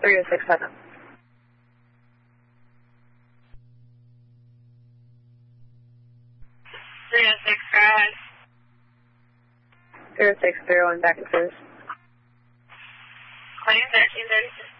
3067. 306, go ahead. 0631, back in service. Claim 1336.